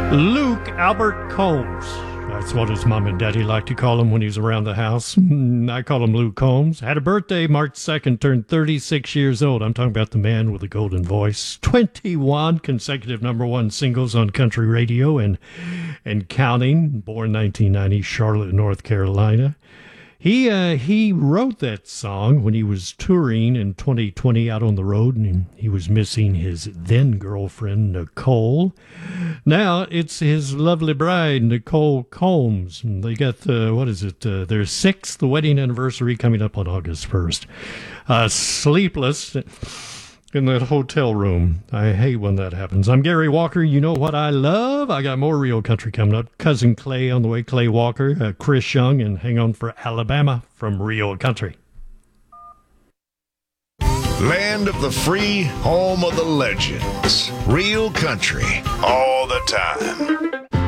Luke Albert Combs. That's what his mom and daddy liked to call him when he was around the house. I call him Luke Combs. Had a birthday March 2nd, turned 36 years old. I'm talking about the man with the golden voice. 21 consecutive number one singles on country radio and counting. Born 1990, Charlotte, North Carolina. He wrote that song when he was touring in 2020 out on the road, and he was missing his then girlfriend, Nicole. Now it's his lovely bride, Nicole Combs. They got, their sixth wedding anniversary coming up on August 1st. Sleepless in that hotel room. I hate when that happens. I'm Gary Walker. You know what I love? I got more real country coming up. Cousin Clay on the way, Clay Walker, Chris Young, and hang on for Alabama from Real Country. Land of the free, home of the legends. Real country, all the time.